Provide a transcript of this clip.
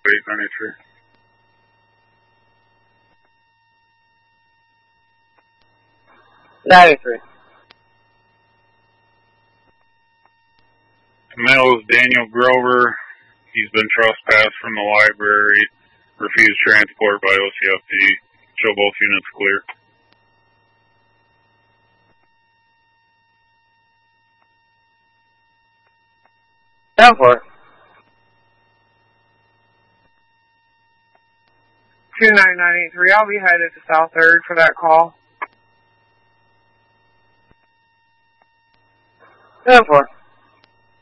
893. Male is Daniel Grover. He's been trespassed from the library. Refused transport by OCFD. Show both units clear. 29983, I'll be headed to South 3rd for that call. 10-4.